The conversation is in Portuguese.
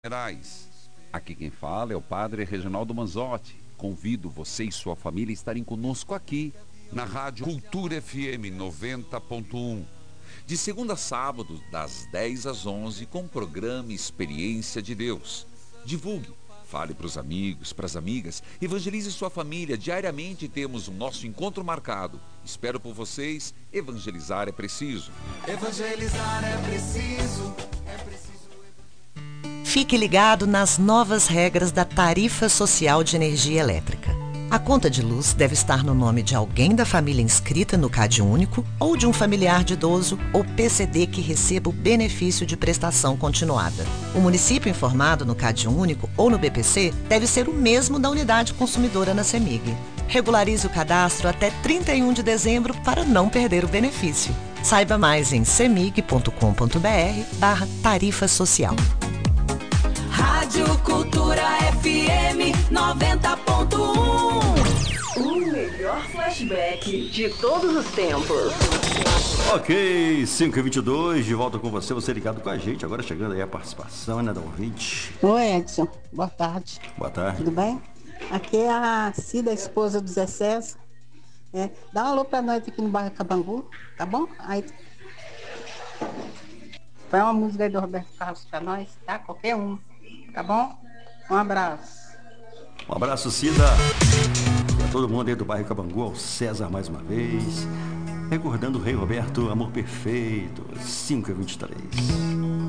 Gerais. Aqui quem fala é o Padre Reginaldo Manzotti. Convido você e sua família a estarem conosco aqui, na Rádio Cultura FM 90.1. De segunda a sábado, das 10 às 11, com o programa Experiência de Deus. Divulgue, fale para os amigos, para as amigas, evangelize sua família. Diariamente temos o nosso encontro marcado. Espero por vocês. Evangelizar é preciso. Evangelizar é preciso. Fique ligado nas novas regras da tarifa social de energia elétrica. A conta de luz deve estar no nome de alguém da família inscrita no CadÚnico ou de um familiar de idoso ou PCD que receba o benefício de prestação continuada. O município informado no CadÚnico ou no BPC deve ser o mesmo da unidade consumidora na CEMIG. Regularize o cadastro até 31 de dezembro para não perder o benefício. Saiba mais em cemig.com.br/tarifa social. Rádio Cultura FM 90.1. O melhor flashback de todos os tempos. Ok, 5h22, de volta com você, você ligado com a gente. Agora chegando aí a participação, né, da ouvinte. Oi, Edson. Boa tarde. Boa tarde. Tudo bem? Aqui é a Cida, esposa do Zé César. Dá um alô pra nós aqui no bairro Cabangu, tá bom? Aí põe uma música aí do Roberto Carlos pra nós, tá? Qualquer um. Tá bom? Um abraço. Um abraço, Cida. Pra todo mundo aí do bairro Cabangu, ao César mais uma vez. Recordando o Rei Roberto, Amor Perfeito, 5h23.